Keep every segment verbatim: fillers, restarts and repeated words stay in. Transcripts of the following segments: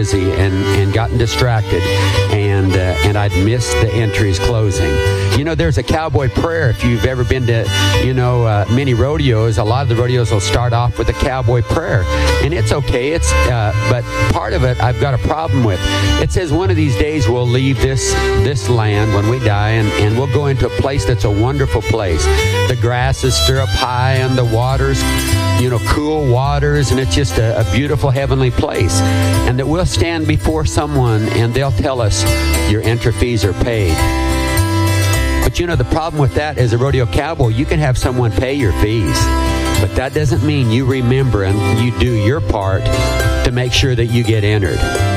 busy and, and gotten distracted, and uh, and I'd missed the entries closing. You know, there's a cowboy prayer. If you've ever been to, you know, uh, many rodeos, a lot of the rodeos will start off with a cowboy prayer, and it's okay. It's uh, but part of it I've got a problem with. It says one of these days we'll leave this this land when we die, and, and we'll go into a place that's a wonderful place. The grasses stir up high, and the waters, you know, cool waters, and it's just a, a beautiful heavenly place. And that we'll stand before someone, and they'll tell us your entry fees are paid. But you know, the problem with that is a rodeo cowboy, you can have someone pay your fees, but that doesn't mean you remember and you do your part to make sure that you get entered.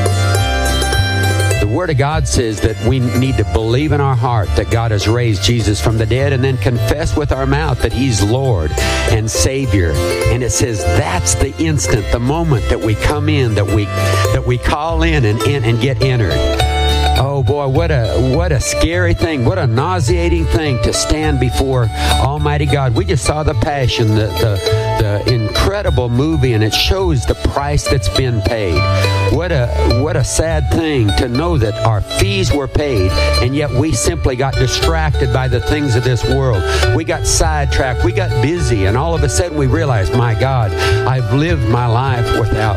The Word of God says that we need to believe in our heart that God has raised Jesus from the dead, and then confess with our mouth that He's Lord and Savior. And it says that's the instant, the moment that we come in, that we that we call in and, and, and get entered. Oh boy, what a what a scary thing, what a nauseating thing to stand before Almighty God. We just saw The Passion, the, the, the incredible movie, and it shows the price that's been paid. What a what a sad thing to know that our fees were paid, and yet we simply got distracted by the things of this world. We got sidetracked, we got busy, and all of a sudden we realized, my God, I've lived my life without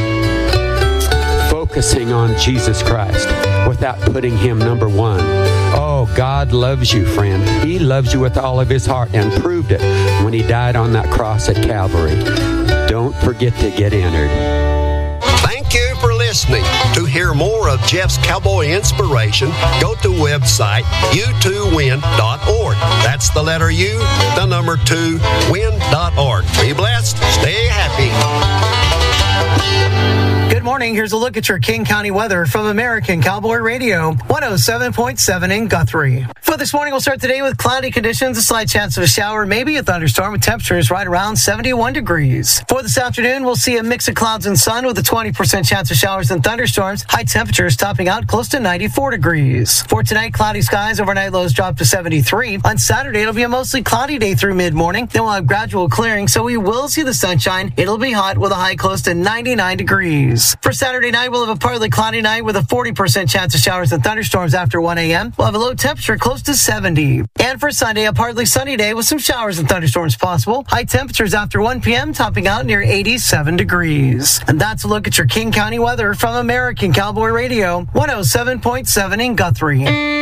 focusing on Jesus Christ, without putting Him number one. Oh, God loves you, friend. He loves you with all of His heart, and proved it when He died on that cross at Calvary. Don't forget to get entered. Thank you for listening. To hear more of Jeff's cowboy inspiration, go to website u two win dot org. That's the letter U, the number two, win dot org. Be blessed. Stay happy. Good morning. Here's a look at your King County weather from American Cowboy Radio, one oh seven point seven in Guthrie. For this morning, we'll start today with cloudy conditions, a slight chance of a shower, maybe a thunderstorm, with temperatures right around seventy-one degrees. For this afternoon, we'll see a mix of clouds and sun with a twenty percent chance of showers and thunderstorms, high temperatures topping out close to ninety-four degrees. For tonight, cloudy skies, overnight lows drop to seventy-three. On Saturday, it'll be a mostly cloudy day through mid-morning. Then we'll have gradual clearing, so we will see the sunshine. It'll be hot with a high close to ninety-nine degrees. For Saturday night, we'll have a partly cloudy night with a forty percent chance of showers and thunderstorms after one a.m. We'll have a low temperature close to seventy. And for Sunday, a partly sunny day with some showers and thunderstorms possible. High temperatures after one p.m. topping out near eighty-seven degrees. And that's a look at your King County weather from American Cowboy Radio, one oh seven point seven in Guthrie.